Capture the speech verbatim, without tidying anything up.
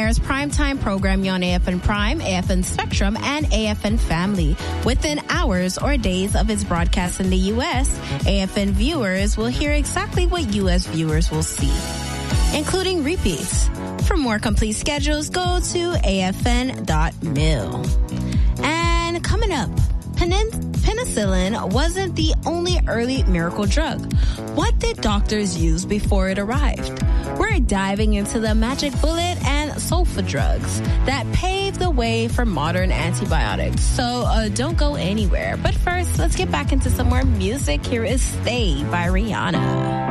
airs primetime programming on A F N Prime, A F N Spectrum, and A F N Family. Within hours or days of its broadcast in the U S, A F N viewers will hear exactly what U S viewers will see, including repeats. For more complete schedules, go to A F N dot mil. And coming up, penicillin wasn't the only early miracle drug. What did doctors use before it arrived? We're diving into the magic bullet and sulfa drugs that paved the way for modern antibiotics. So uh, don't go anywhere. But first, let's get back into some more music. Here is Stay by Rihanna.